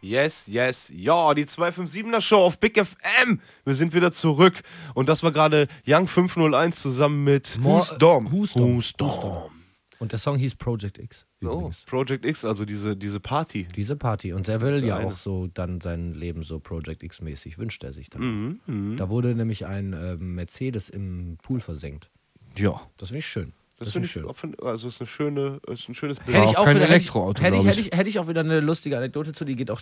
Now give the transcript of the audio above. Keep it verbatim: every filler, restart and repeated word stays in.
Yes, yes, ja, die zwei fünf siebener Show auf Big F M. Wir sind wieder zurück. Und das war gerade Young fünf null eins zusammen mit More, Who's Dom. Who's Dom. Who's Dom. Und der Song hieß Project X übrigens. Oh, Project X, also diese, diese Party. Diese Party. Und er will Diese ja eine. auch so dann sein Leben so Project X-mäßig, wünscht er sich dann. Mhm, mhm. Da wurde nämlich ein äh, Mercedes im Pool versenkt. Ja. Das finde ich schön. Das, Das finde finde ich, ich schön. auch- also ist, eine schöne, ist ein schönes Bild. Hätte ich auch auch kein wieder, hätte ich, Elektroauto, hätte, ich, glaub hätte, ich, hätte ich auch wieder eine lustige Anekdote zu, die geht auch